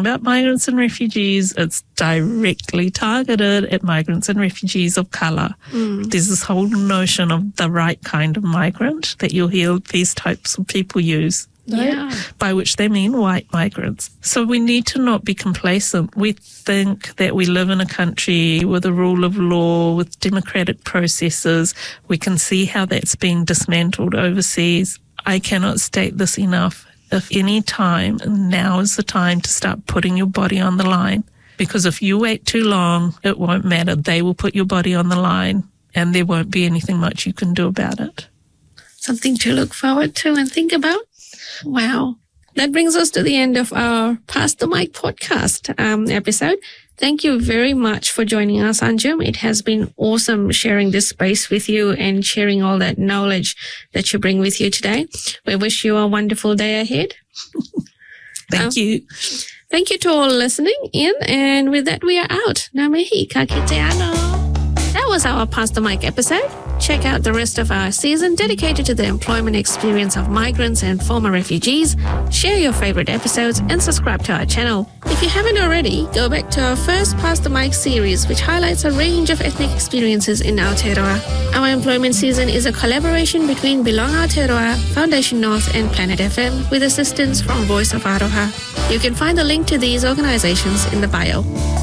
about migrants and refugees, it's directly targeted at migrants and refugees of colour. There's this whole notion of the right kind of migrant that you'll hear these types of people use. Right? By which they mean white migrants. So we need to not be complacent. We think that we live in a country with a rule of law, with democratic processes. We can see how that's being dismantled overseas. I cannot state this enough. If any time, now is the time to start putting your body on the line. Because if you wait too long, it won't matter. They will put your body on the line and there won't be anything much you can do about it. Something to look forward to and think about. Wow. That brings us to the end of our Pass the Mic podcast episode. Thank you very much for joining us, Anjum. It has been awesome sharing this space with you and sharing all that knowledge that you bring with you today. We wish you a wonderful day ahead. Thank you. Thank you to all listening in. And with that, we are out. Ngā mihi, ka kite anō. That was our Pass the Mic episode. Check out the rest of our season dedicated to the employment experience of migrants and former refugees. Share your favorite episodes and subscribe to our channel. If you haven't already, go back to our first Pass the Mic series, which highlights a range of ethnic experiences in Aotearoa. Our employment season is a collaboration between Belong Aotearoa, Foundation North and Planet FM with assistance from Voice of Aroha. You can find the link to these organizations in the bio.